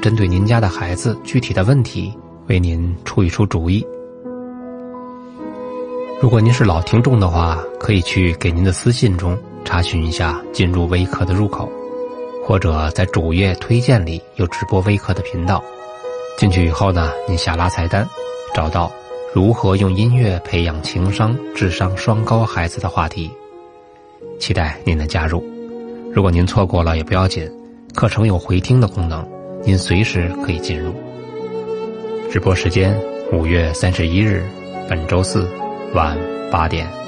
针对您家的孩子具体的问题为您出一出主意。如果您是老听众的话，可以去给您的私信中查询一下进入微课的入口，或者在主页推荐里有直播微课的频道。进去以后呢，您下拉菜单，找到如何用音乐培养情商、智商双高孩子的话题，期待您的加入。如果您错过了也不要紧，课程有回听的功能，您随时可以进入。直播时间5月31日，本周四晚8点。